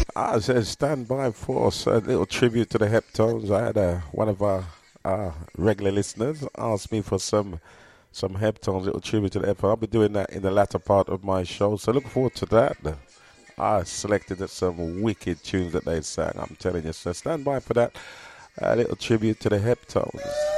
I said stand by for a little tribute to the Heptones. I had one of our regular listeners ask me for some Heptones, little tribute to the Heptones. I'll be doing that in the latter part of my show, so look forward to that. I selected some wicked tunes that they sang. I'm telling you, so stand by for that. A little tribute to the Heptones.